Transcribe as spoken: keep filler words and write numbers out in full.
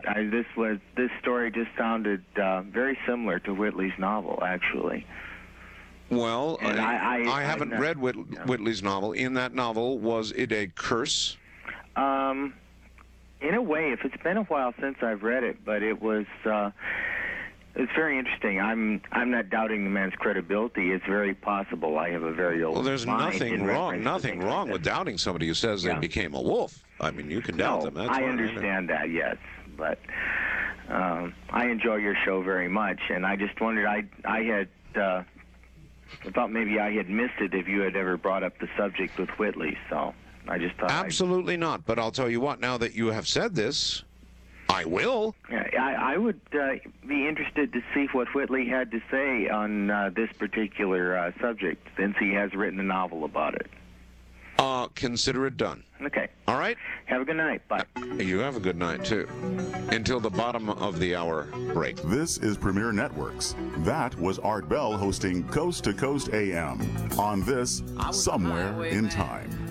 not. I, this was this story just sounded uh, very similar to Whitley's novel, actually. Well, And I, I- I- I haven't I'm not- read Whit, yeah. Whitley's novel. In that novel, was it a curse? Um, in a way, if it's been a while since I've read it, but it was uh, it's very interesting. I'm I'm not doubting the man's credibility. It's very possible. I have a very old Well, there's mind nothing in wrong. reference to Nothing things wrong like with that. doubting somebody who says Yeah. they became a wolf. I mean, you can doubt No, them. That's I fine. understand that, yes, but um, I enjoy your show very much, and I just wondered. I I had uh, I thought maybe I had missed it if you had ever brought up the subject with Whitley. So I just thought. I'd- Absolutely not. But I'll tell you what. Now that you have said this, I will. Yeah, I, I would uh, be interested to see what Whitley had to say on uh, this particular uh, subject, since he has written a novel about it. Uh, consider it done. Okay. All right? Have a good night. Bye. You have a good night, too. Until the bottom of the hour break. This is Premier Networks. That was Art Bell hosting Coast to Coast A M on this Somewhere in Time.